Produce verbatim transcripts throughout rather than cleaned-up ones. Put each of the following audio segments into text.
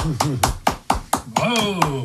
Bravo.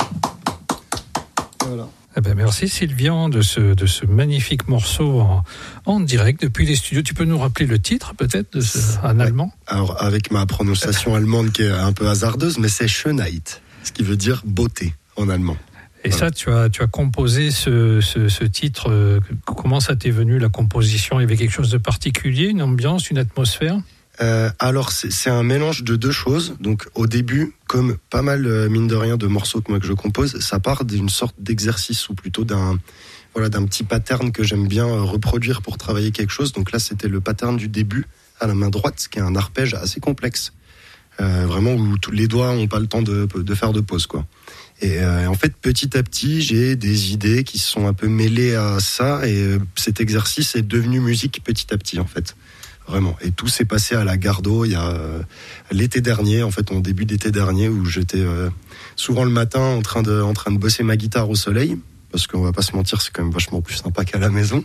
Voilà. Eh ben merci Sylvian de ce, de ce magnifique morceau en, en direct depuis les studios. Tu peux nous rappeler le titre peut-être de ce, en allemand ? Alors avec ma prononciation allemande qui est un peu hasardeuse, mais c'est Schönheit, ce qui veut dire beauté en allemand. Et voilà. ça, tu as, tu as composé ce, ce, ce titre. Euh, comment ça t'est venu la composition ? Il y avait quelque chose de particulier, une ambiance, une atmosphère ? Euh, alors c'est, c'est un mélange de deux choses. Donc au début, comme pas mal euh, mine de rien de morceaux que moi que je compose, ça part d'une sorte d'exercice ou plutôt d'un voilà d'un petit pattern que j'aime bien euh, reproduire pour travailler quelque chose. Donc là c'était le pattern du début à la main droite, qui est un arpège assez complexe, euh, vraiment où tous les doigts n'ont pas le temps de, de faire de pause quoi. Et euh, en fait petit à petit j'ai des idées qui se sont un peu mêlées à ça et euh, cet exercice est devenu musique petit à petit en fait. Vraiment. Et tout s'est passé à la Gardeau il y a euh, l'été dernier, en fait, en début d'été dernier, où j'étais euh, souvent le matin en train de en train de bosser ma guitare au soleil, parce qu'on va pas se mentir, c'est quand même vachement plus sympa qu'à la maison.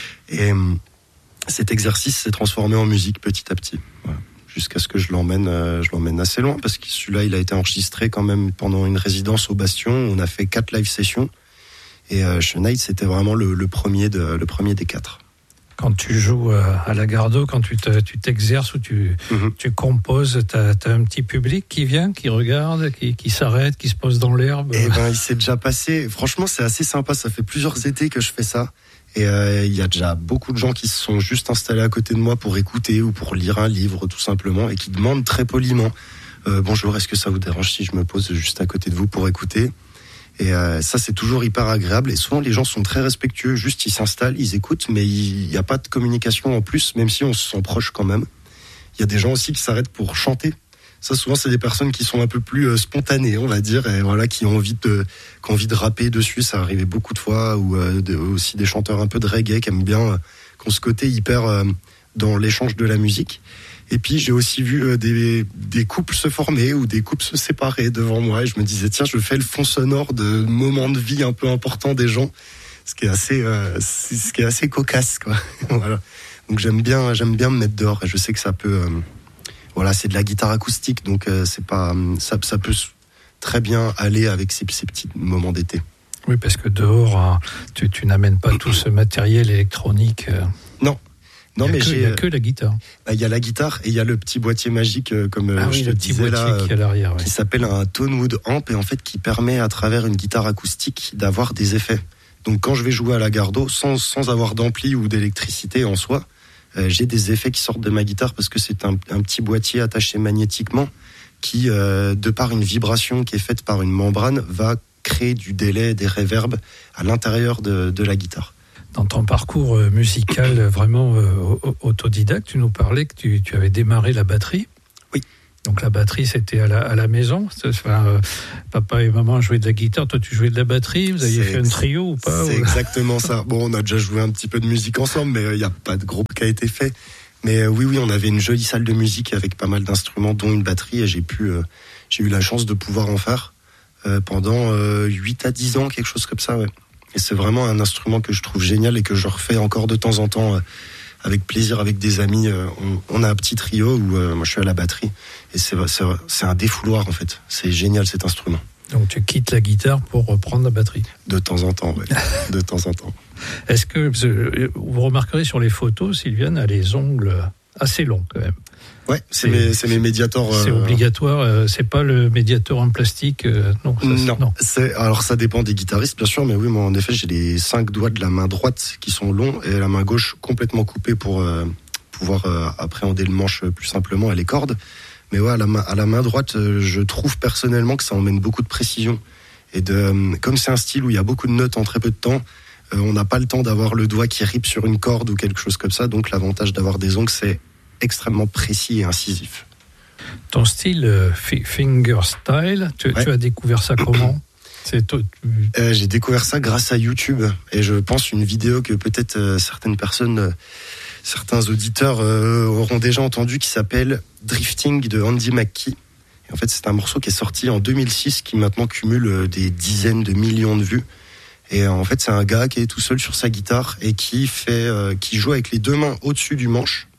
Et euh, cet exercice s'est transformé en musique petit à petit, voilà. Jusqu'à ce que je l'emmène, euh, je l'emmène assez loin, parce que celui-là, il a été enregistré quand même pendant une résidence au Bastion. On a fait quatre live sessions, et euh, Schönheit, c'était vraiment le, le premier de le premier des quatre. Quand tu joues à la Gardeau, quand tu, te, tu t'exerces ou tu, mmh. tu composes, tu as un petit public qui vient, qui regarde, qui, qui s'arrête, qui se pose dans l'herbe. Eh ben, il s'est déjà passé. Franchement, c'est assez sympa. Ça fait plusieurs étés que je fais ça. Et euh, il y a déjà beaucoup de gens qui se sont juste installés à côté de moi pour écouter ou pour lire un livre, tout simplement, et qui demandent très poliment euh, « Bonjour, est-ce que ça vous dérange si je me pose juste à côté de vous pour écouter ?» Et euh, ça, c'est toujours hyper agréable. Et souvent, les gens sont très respectueux. Juste, ils s'installent, ils écoutent, mais il n'y a pas de communication en plus, même si on se sent proche quand même. Il y a des gens aussi qui s'arrêtent pour chanter. Ça, souvent, c'est des personnes qui sont un peu plus euh, spontanées, on va dire, et voilà, qui ont envie de, qui ont envie de rapper dessus. Ça arrivait beaucoup de fois. Ou euh, de, aussi des chanteurs un peu de reggae qui aiment bien, euh, qui ont ce côté hyper euh, dans l'échange de la musique. Et puis j'ai aussi vu des, des couples se former ou des couples se séparer devant moi et je me disais tiens, je fais le fond sonore de moments de vie un peu importants des gens, ce qui est assez euh, ce qui est assez cocasse quoi. Voilà. Donc j'aime bien j'aime bien me mettre dehors et je sais que ça peut euh, voilà, c'est de la guitare acoustique donc euh, c'est pas ça ça peut très bien aller avec ces, ces petits moments d'été. Oui, parce que dehors hein, tu tu n'amènes pas tout ce matériel électronique. Euh... Non. Non, il mais que, j'ai. Il n'y a que la guitare. Bah, il y a la guitare et il y a le petit boîtier magique, euh, comme ah euh, oui, je te le disais là, qui, est à l'arrière, qui ouais. s'appelle un Tonewood Amp et en fait qui permet à travers une guitare acoustique d'avoir des effets. Donc quand je vais jouer à la Gardeau, sans, sans avoir d'ampli ou d'électricité en soi, euh, j'ai des effets qui sortent de ma guitare parce que c'est un, un petit boîtier attaché magnétiquement qui, euh, de par une vibration qui est faite par une membrane, va créer du délai, des réverbes à l'intérieur de, de la guitare. Dans ton parcours musical vraiment euh, autodidacte, tu nous parlais que tu, tu avais démarré la batterie. Oui. Donc la batterie, c'était à la, à la maison. Enfin, euh, papa et maman jouaient de la guitare, toi tu jouais de la batterie. Vous aviez c'est fait un trio ou pas? C'est ou... exactement ça. Bon, on a déjà joué un petit peu de musique ensemble, mais il euh, n'y a pas de groupe qui a été fait. Mais euh, oui, oui, on avait une jolie salle de musique avec pas mal d'instruments, dont une batterie, et j'ai pu, euh, j'ai eu la chance de pouvoir en faire euh, pendant euh, huit à dix ans, quelque chose comme ça, ouais. Et c'est vraiment un instrument que je trouve génial et que je refais encore de temps en temps euh, avec plaisir avec des amis. Euh, on, on a un petit trio où euh, moi je suis à la batterie et c'est, c'est, c'est un défouloir en fait. C'est génial cet instrument. Donc tu quittes la guitare pour reprendre la batterie? De temps en temps, ouais. De temps en temps. Est-ce que vous remarquerez sur les photos, Sylviane a les ongles assez longs quand même? Ouais, c'est, c'est, mes, c'est mes médiators. C'est euh... obligatoire. Euh, c'est pas le médiator en plastique. Euh, non. Ça, non. non. C'est, alors ça dépend des guitaristes, bien sûr, mais oui, moi en effet, j'ai les cinq doigts de la main droite qui sont longs et la main gauche complètement coupée pour euh, pouvoir euh, appréhender le manche plus simplement et les cordes. Mais ouais, à la main, à la main droite, euh, je trouve personnellement que ça emmène beaucoup de précision et de, euh, comme c'est un style où il y a beaucoup de notes en très peu de temps. Euh, on n'a pas le temps d'avoir le doigt qui ripe sur une corde ou quelque chose comme ça. Donc l'avantage d'avoir des ongles, c'est extrêmement précis et incisif. Ton style euh, fingerstyle, tu, ouais. tu as découvert ça comment? C'est tout... euh, J'ai découvert ça grâce à YouTube et je pense une vidéo que peut-être euh, certaines personnes, euh, certains auditeurs euh, auront déjà entendu qui s'appelle Drifting de Andy McKee. Et en fait, c'est un morceau qui est sorti en deux mille six qui maintenant cumule des dizaines de millions de vues. Et en fait, c'est un gars qui est tout seul sur sa guitare et qui fait, euh, qui joue avec les deux mains au-dessus du manche.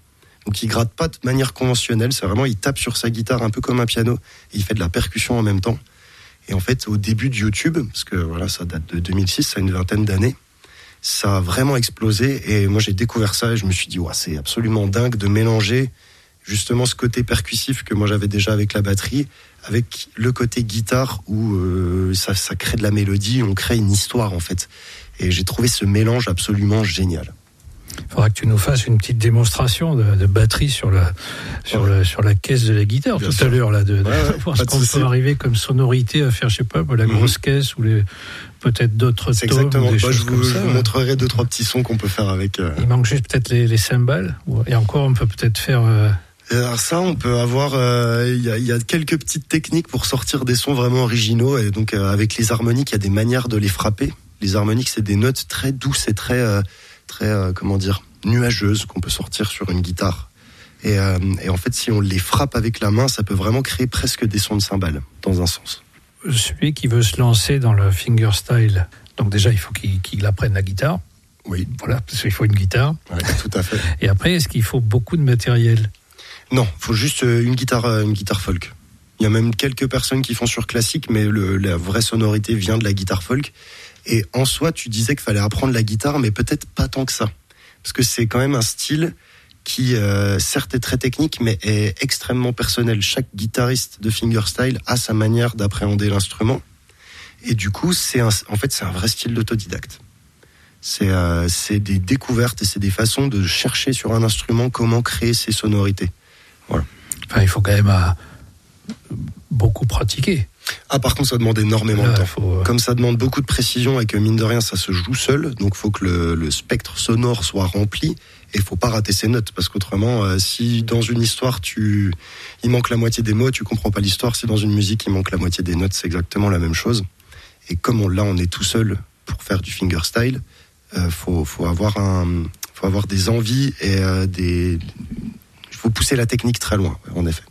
Donc il gratte pas de manière conventionnelle, c'est vraiment il tape sur sa guitare un peu comme un piano et il fait de la percussion en même temps. Et en fait, au début de YouTube, parce que voilà, ça date de deux mille six, ça a une vingtaine d'années, ça a vraiment explosé et moi j'ai découvert ça et je me suis dit ouais, c'est absolument dingue de mélanger justement ce côté percussif que moi j'avais déjà avec la batterie avec le côté guitare où euh, ça, ça crée de la mélodie, on crée une histoire en fait. Et j'ai trouvé ce mélange absolument génial. Il faudra que tu nous fasses une petite démonstration de, de batterie sur la, sur, ouais. le, sur la caisse de la guitare Bien tout sûr. à l'heure, là, de, de ouais, voir ce qu'on peut arriver comme sonorité à faire, je sais pas, la grosse mm-hmm. caisse ou les, peut-être d'autres C'est tomes. Exactement. Ou des bah, choses je vous, comme ça, je vous ouais. montrerai deux, trois petits sons qu'on peut faire avec. Euh... Il manque juste peut-être les, les cymbales. Et encore, on peut peut-être faire. Euh... Alors ça, on peut avoir. Il euh, y, a, y a quelques petites techniques pour sortir des sons vraiment originaux. Et donc, euh, avec les harmoniques, il y a des manières de les frapper. Les harmoniques, c'est des notes très douces et très, euh, très, euh, comment dire, nuageuses qu'on peut sortir sur une guitare. Et, euh, et en fait, si on les frappe avec la main, ça peut vraiment créer presque des sons de cymbales, dans un sens. Celui qui veut se lancer dans le fingerstyle, donc déjà, il faut qu'il, qu'il apprenne la guitare. Oui. Voilà, parce qu'il faut une guitare. Oui, tout à fait. Et après, est-ce qu'il faut beaucoup de matériel ? Non, il faut juste une guitare, une guitare folk. Il y a même quelques personnes qui font sur classique, mais le, la vraie sonorité vient de la guitare folk. Et en soi, tu disais qu'il fallait apprendre la guitare, mais peut-être pas tant que ça. Parce que c'est quand même un style qui, euh, certes, est très technique, mais est extrêmement personnel. Chaque guitariste de fingerstyle a sa manière d'appréhender l'instrument. Et du coup, c'est un, en fait, c'est un vrai style d'autodidacte. C'est, euh, c'est des découvertes et c'est des façons de chercher sur un instrument comment créer ses sonorités. Voilà. Enfin, il faut quand même euh, beaucoup pratiquer. Ah, par contre, ça demande énormément Là, de temps. Faut... Comme ça demande beaucoup de précision et que, mine de rien, ça se joue seul, donc il faut que le, le spectre sonore soit rempli et il ne faut pas rater ses notes, parce qu'autrement, euh, si dans une histoire, tu... il manque la moitié des mots, tu ne comprends pas l'histoire. Si dans une musique, il manque la moitié des notes, c'est exactement la même chose. Et comme on, là, on est tout seul pour faire du fingerstyle, il euh, faut, faut, avoir un, faut avoir des envies et euh, des... il faut pousser la technique très loin, en effet.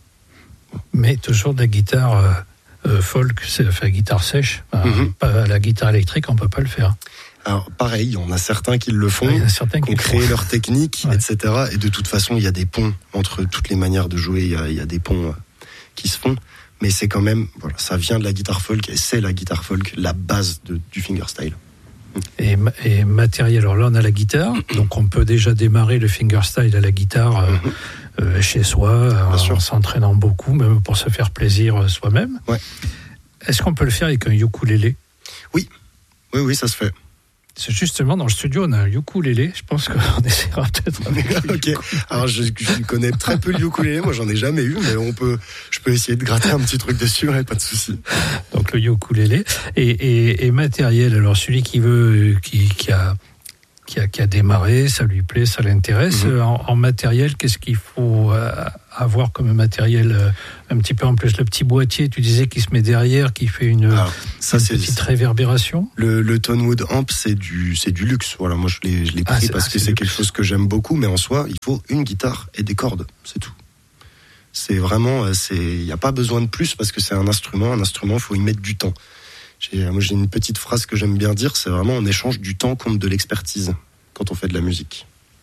Mais toujours de la guitare... Euh... Euh, folk, c'est enfin, guitare sèche. Mm-hmm. Pas, la guitare électrique, on peut pas le faire. Alors pareil, on a certains qui le font, ouais, certains qui ont créé leur technique, ouais. et cetera. Et de toute façon, il y a des ponts entre toutes les manières de jouer. Il y a, il y a des ponts euh, qui se font, mais c'est quand même, voilà, ça vient de la guitare folk et c'est la guitare folk, la base de, du fingerstyle. Et, et matériel. Alors là, on a la guitare, donc on peut déjà démarrer le fingerstyle à la guitare. Euh, mm-hmm. Euh, chez soi, en, en s'entraînant beaucoup, même pour se faire plaisir soi-même. Ouais. Est-ce qu'on peut le faire avec un ukulélé ? Oui, oui, oui, ça se fait. C'est justement dans le studio, on a un ukulélé. Je pense qu'on essaiera peut-être avec le Ok. Alors je, je connais très peu le ukulélé, moi j'en ai jamais eu, mais on peut, je peux essayer de gratter un petit truc dessus, ouais, pas de souci. Donc le ukulélé et, et, et matériel. Alors celui qui veut, qui, qui a Qui a, qui a démarré, ça lui plaît, ça l'intéresse. Mmh. En, en matériel, qu'est-ce qu'il faut euh, avoir comme matériel euh, un petit peu en plus? Le petit boîtier, tu disais, qui se met derrière, qui fait une, Alors, ça, une c'est, petite réverbération. Le, le Tonewood Amp, c'est du, c'est du luxe. Voilà, moi je l'ai, je l'ai pris ah, parce ah, que c'est, c'est quelque chose que j'aime beaucoup, mais en soi, il faut une guitare et des cordes, c'est tout. C'est vraiment, c'est, il n'y a pas besoin de plus parce que c'est un instrument. Un instrument, il faut y mettre du temps. J'ai, moi, j'ai une petite phrase que j'aime bien dire, c'est vraiment on échange du temps contre de l'expertise quand on fait de la musique.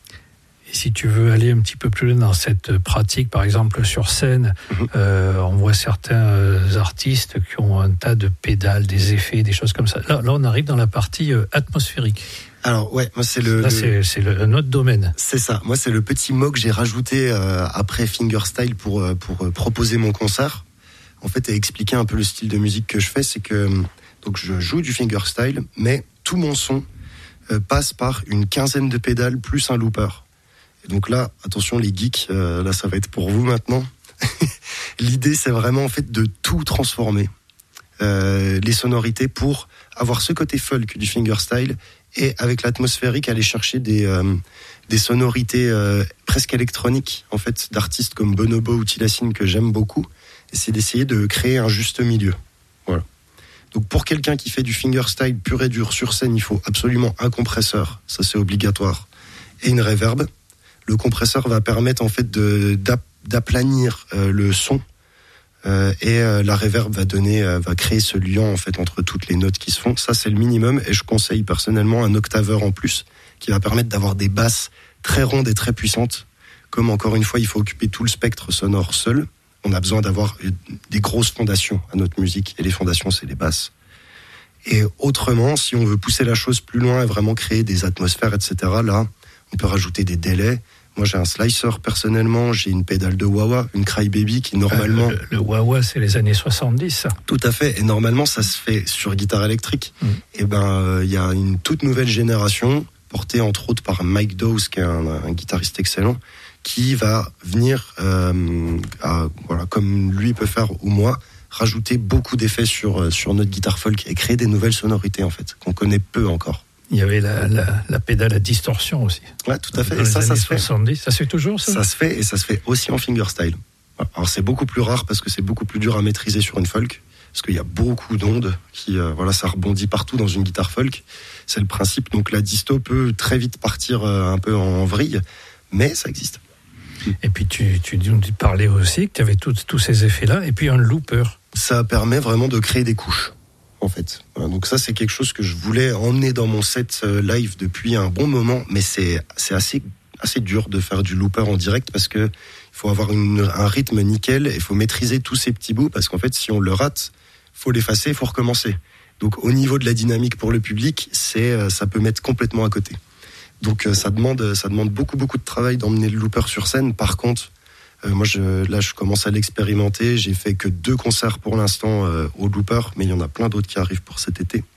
Et si tu veux aller un petit peu plus loin dans cette pratique, par exemple sur scène, mm-hmm. euh, on voit certains artistes qui ont un tas de pédales, des effets, des choses comme ça. Là, là on arrive dans la partie euh, atmosphérique. Alors ouais, moi c'est le. Là c'est, c'est le, un autre domaine. C'est ça. Moi c'est le petit mot que j'ai rajouté euh, après fingerstyle pour euh, pour euh, proposer mon concert. En fait, et expliquer un peu le style de musique que je fais, c'est que donc je joue du fingerstyle, mais tout mon son euh, passe par une quinzaine de pédales plus un looper. Et donc là, attention les geeks, euh, là ça va être pour vous maintenant. L'idée, c'est vraiment en fait de tout transformer, euh, les sonorités pour avoir ce côté folk du fingerstyle et avec l'atmosphérique aller chercher des euh, des sonorités euh, presque électroniques en fait d'artistes comme Bonobo ou Tilassine que j'aime beaucoup. Et c'est d'essayer de créer un juste milieu. Voilà. Donc pour quelqu'un qui fait du fingerstyle pur et dur sur scène, il faut absolument un compresseur, ça c'est obligatoire, et une reverb. Le compresseur va permettre en fait de, d'aplanir euh, le son euh, et euh, la reverb va donner, euh, va créer ce lien en fait entre toutes les notes qui se font. Ça c'est le minimum et je conseille personnellement un octaveur en plus qui va permettre d'avoir des basses très rondes et très puissantes comme encore une fois, il faut occuper tout le spectre sonore seul, on a besoin d'avoir des grosses fondations à notre musique. Et les fondations, c'est les basses. Et autrement, si on veut pousser la chose plus loin et vraiment créer des atmosphères, et cetera, là, on peut rajouter des délais. Moi, j'ai un slicer, personnellement. J'ai une pédale de wah-wah, une Crybaby qui, normalement... Euh, le, le wah-wah, c'est les années soixante-dix, ça. Tout à fait. Et normalement, ça se fait sur guitare électrique. Mmh. Et ben, il euh, y a une toute nouvelle génération, portée entre autres par Mike Dawes, qui est un, un guitariste excellent, qui va venir, euh, à, voilà, comme lui peut faire ou moi, rajouter beaucoup d'effets sur, sur notre guitare folk et créer des nouvelles sonorités, en fait, qu'on connaît peu encore. Il y avait la, la, la pédale à distorsion aussi. Ouais, tout à fait. Dans et les ça, années ça se fait. soixante-dix, ça se fait toujours, ça? Ça se fait, et ça se fait aussi en fingerstyle. Alors, c'est beaucoup plus rare parce que c'est beaucoup plus dur à maîtriser sur une folk, parce qu'il y a beaucoup d'ondes qui, euh, voilà, ça rebondit partout dans une guitare folk. C'est le principe. Donc, la disto peut très vite partir euh, un peu en vrille, mais ça existe. Et puis tu, tu nous parlais aussi que tu avais tous ces effets-là, et puis un looper. Ça permet vraiment de créer des couches, en fait. Donc ça, c'est quelque chose que je voulais emmener dans mon set live depuis un bon moment, mais c'est, c'est assez, assez dur de faire du looper en direct parce que il faut avoir une, un rythme nickel, il faut maîtriser tous ces petits bouts parce qu'en fait, si on le rate, faut l'effacer, il faut recommencer. Donc au niveau de la dynamique pour le public, c'est, ça peut mettre complètement à côté. Donc ça demande, ça demande beaucoup, beaucoup de travail d'emmener le looper sur scène. Par contre, euh, moi, je, là, je commence à l'expérimenter. J'ai fait que deux concerts pour l'instant euh, au looper, mais il y en a plein d'autres qui arrivent pour cet été.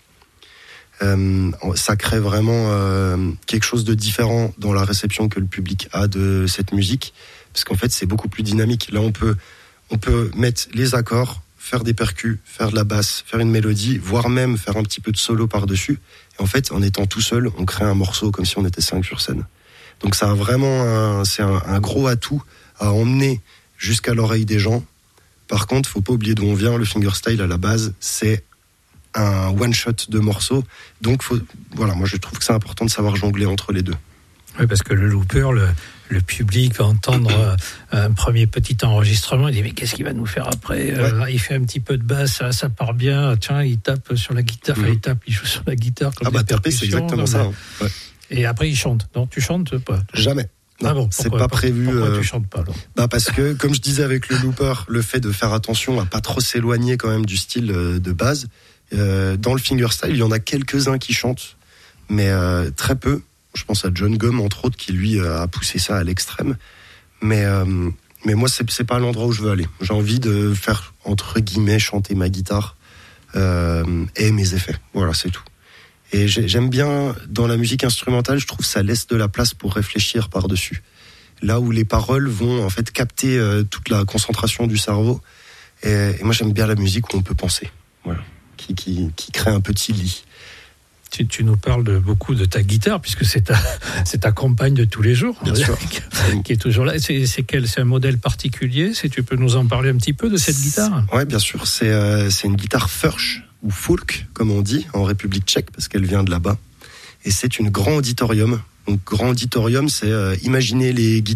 Euh, ça crée vraiment euh, quelque chose de différent dans la réception que le public a de cette musique, parce qu'en fait, c'est beaucoup plus dynamique. Là, on peut, on peut mettre les accords, faire des percus, faire de la basse, faire une mélodie, voire même faire un petit peu de solo par-dessus. Et en fait, en étant tout seul, on crée un morceau comme si on était cinq sur scène. Donc ça a vraiment un, c'est un, un gros atout à emmener jusqu'à l'oreille des gens. Par contre, faut pas oublier d'où on vient. Le fingerstyle, à la base, c'est un one-shot de morceaux. Donc, faut, voilà, moi, je trouve que c'est important de savoir jongler entre les deux. Oui, parce que le looper, le, le public va entendre un premier petit enregistrement. Il dit, mais qu'est-ce qu'il va nous faire après? Ouais. euh, Il fait un petit peu de basse, ça, ça part bien. Tiens, il tape sur la guitare. Mmh. Enfin, il tape, il joue sur la guitare. Comme ah bah, taper, c'est exactement ça. Hein. Ouais. Et après, il chante. Non, tu chantes pas? Jamais. Non, ah bon, c'est pas prévu. Pourquoi euh... tu chantes pas alors? Bah parce que, comme je disais avec le looper, le fait de faire attention à pas trop s'éloigner quand même du style de base. Euh, dans le fingerstyle, il y en a quelques-uns qui chantent, mais euh, très peu. Je pense à John Gum, entre autres, qui lui a poussé ça à l'extrême. Mais euh, mais moi, c'est c'est pas l'endroit où je veux aller. J'ai envie de faire entre guillemets chanter ma guitare euh, et mes effets. Voilà, c'est tout. Et j'aime bien, dans la musique instrumentale, je trouve que ça laisse de la place pour réfléchir par-dessus. Là où les paroles vont en fait capter euh, toute la concentration du cerveau. Et, et moi, j'aime bien la musique où on peut penser. Voilà. Qui, qui, qui crée un petit lit. Tu, tu nous parles de, beaucoup de ta guitare, puisque c'est ta, c'est ta compagne de tous les jours. Bien sûr. Qui est toujours là. C'est, c'est, quel, c'est un modèle particulier? Si tu peux nous en parler un petit peu de cette guitare? Oui, bien sûr. C'est, euh, c'est une guitare Furch, ou Folk, comme on dit, en République tchèque, parce qu'elle vient de là-bas. Et c'est une grand auditorium. Donc, grand auditorium, c'est euh, imaginer les guitares